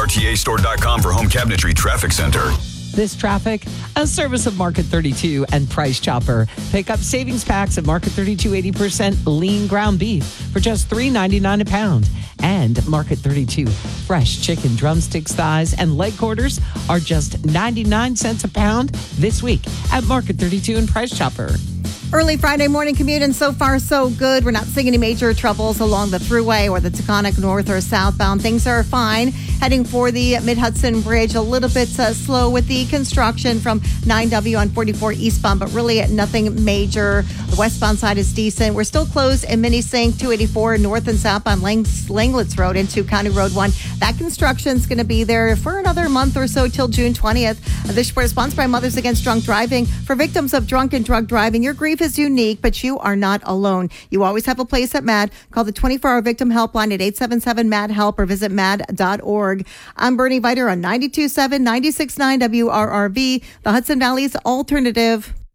RTAstore.com for Home Cabinetry Traffic Center. This traffic, a service of Market 32 and Price Chopper. Pick up savings packs at Market 32 80% lean ground beef for just $3.99 a pound. And Market 32 fresh chicken drumsticks, thighs, and leg quarters are just 99 cents a pound this week at Market 32 and Price Chopper. Early Friday morning commute, and so far so good. We're not seeing any major troubles along the thruway or the Taconic north or southbound. Things are fine. Heading for the Mid-Hudson Bridge, a little bit slow with the construction from 9W on 44 eastbound, but really nothing major. The westbound side is decent. We're still closed in Minisink 284 north and southbound Langlet's Road into County Road 1. That construction's going to be there for another month or so till June 20th. This report is sponsored by Mothers Against Drunk Driving. For victims of drunk and drug driving, your grief is unique, but you are not alone. You always have a place at MAD. Call the 24-hour victim helpline at 877-MAD-HELP or visit mad.org. I'm Bernie Viter on 92.7, 96.9 WRRV, the Hudson Valley's alternative.